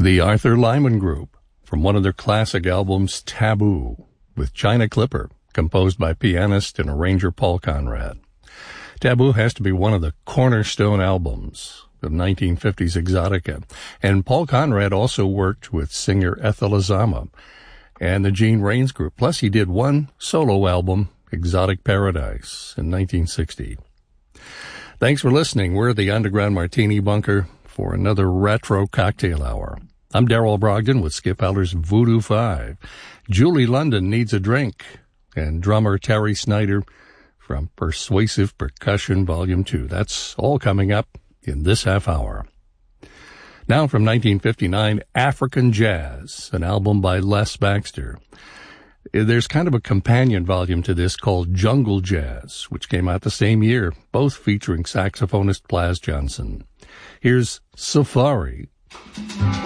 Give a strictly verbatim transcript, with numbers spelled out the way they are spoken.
The Arthur Lyman Group, from one of their classic albums, Taboo, with China Clipper, composed by pianist and arranger Paul Conrad. Taboo has to be one of the cornerstone albums of nineteen fifties exotica, and Paul Conrad also worked with singer Ethel Azama and the Gene Rains Group. Plus, he did one solo album, Exotic Paradise, in nineteen sixty. Thanks for listening. We're the Underground Martini Bunker for another retro cocktail hour. I'm Darrell Brogdon with Skip Heller's Voodoo Five. Julie London Needs a Drink, and drummer Terry Snyder from Persuasive Percussion Volume two. That's all coming up in this half hour. Now from nineteen fifty-nine, African Jazz, an album by Les Baxter. There's kind of a companion volume to this called Jungle Jazz, which came out the same year, both featuring saxophonist Plas Johnson. Here's Safari.